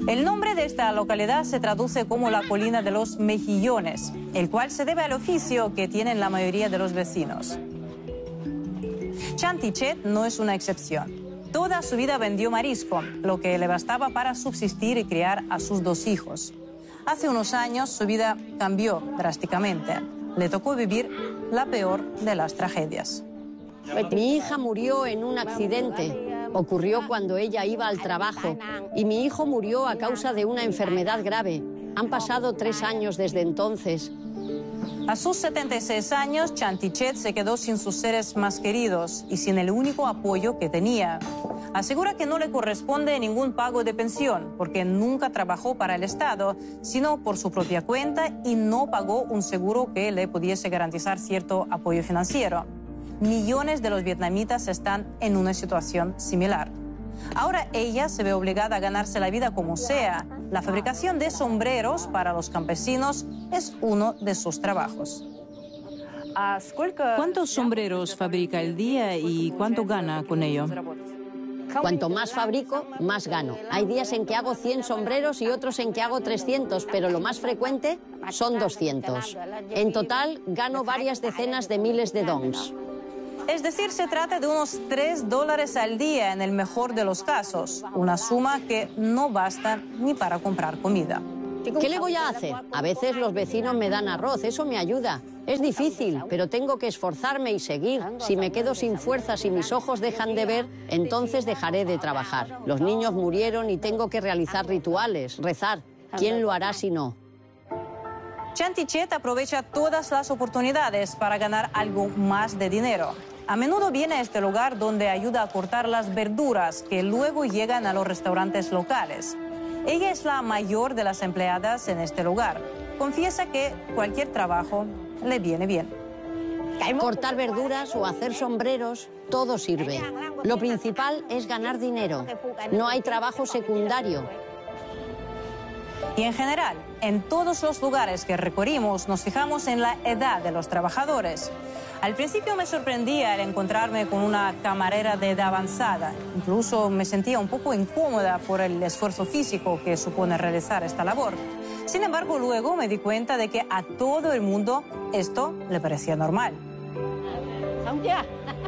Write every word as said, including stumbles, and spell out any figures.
El nombre de esta localidad se traduce como la colina de los mejillones, el cual se debe al oficio que tienen la mayoría de los vecinos. Chantichet no es una excepción. Toda su vida vendió marisco, lo que le bastaba para subsistir y criar a sus dos hijos. Hace unos años su vida cambió drásticamente. Le tocó vivir la peor de las tragedias. Mi hija murió en un accidente. Ocurrió cuando ella iba al trabajo y mi hijo murió a causa de una enfermedad grave. Han pasado tres años desde entonces. A sus setenta y seis años, Chantichet se quedó sin sus seres más queridos y sin el único apoyo que tenía. Asegura que no le corresponde ningún pago de pensión porque nunca trabajó para el Estado, sino por su propia cuenta y no pagó un seguro que le pudiese garantizar cierto apoyo financiero. Millones de los vietnamitas están en una situación similar. Ahora ella se ve obligada a ganarse la vida como sea. La fabricación de sombreros para los campesinos es uno de sus trabajos. ¿Cuántos sombreros fabrica al día y cuánto gana con ello? Cuanto más fabrico, más gano. Hay días en que hago cien sombreros y otros en que hago trescientos, pero lo más frecuente son doscientos. En total, gano varias decenas de miles de dongs. Es decir, se trata de unos tres dólares al día en el mejor de los casos, una suma que no basta ni para comprar comida. ¿Qué le voy a hacer? A veces los vecinos me dan arroz, eso me ayuda. Es difícil, pero tengo que esforzarme y seguir. Si me quedo sin fuerzas y mis ojos dejan de ver, entonces dejaré de trabajar. Los niños murieron y tengo que realizar rituales, rezar. ¿Quién lo hará si no? Chantichet aprovecha todas las oportunidades para ganar algo más de dinero. A menudo viene a este lugar donde ayuda a cortar las verduras que luego llegan a los restaurantes locales. Ella es la mayor de las empleadas en este lugar. Confiesa que cualquier trabajo le viene bien. Cortar verduras o hacer sombreros, todo sirve. Lo principal es ganar dinero. No hay trabajo secundario. Y en general, en todos los lugares que recorrimos nos fijamos en la edad de los trabajadores. Al principio me sorprendía al encontrarme con una camarera de edad avanzada. Incluso me sentía un poco incómoda por el esfuerzo físico que supone realizar esta labor. Sin embargo, luego me di cuenta de que a todo el mundo esto le parecía normal.